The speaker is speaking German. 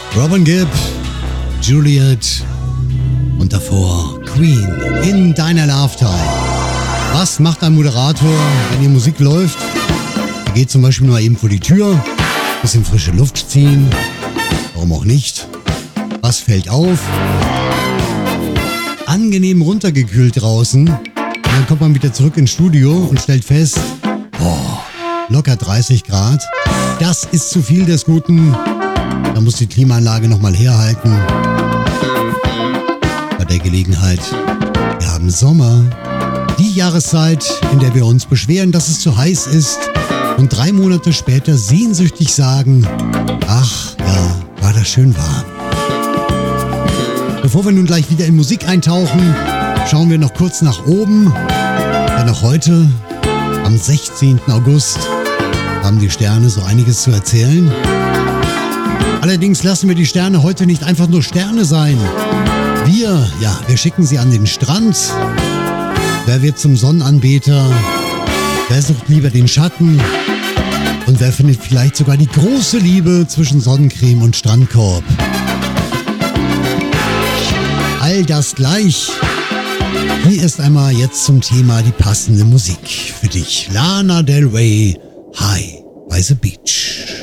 Robin Gibb, Juliet und davor Queen in deiner Love Time. Was macht ein Moderator, wenn die Musik läuft? Er geht zum Beispiel mal eben vor die Tür, bisschen frische Luft ziehen. Warum auch nicht? Was fällt auf? Angenehm runtergekühlt draußen. Und dann kommt man wieder zurück ins Studio und stellt fest, locker 30 Grad. Das ist zu viel des Guten. Da muss die Klimaanlage nochmal herhalten. Bei der Gelegenheit, wir haben Sommer. Die Jahreszeit, in der wir uns beschweren, dass es zu heiß ist. Und 3 Monate später sehnsüchtig sagen, ach ja, war das schön warm. Bevor wir nun gleich wieder in Musik eintauchen, schauen wir noch kurz nach oben. Denn noch heute, am 16. August, haben die Sterne so einiges zu erzählen. Allerdings lassen wir die Sterne heute nicht einfach nur Sterne sein. Wir schicken sie an den Strand. Wer wird zum Sonnenanbeter? Wer sucht lieber den Schatten? Und wer findet vielleicht sogar die große Liebe zwischen Sonnencreme und Strandkorb? All das gleich. Hier ist einmal jetzt zum Thema die passende Musik für dich. Lana Del Rey, High by the Beach.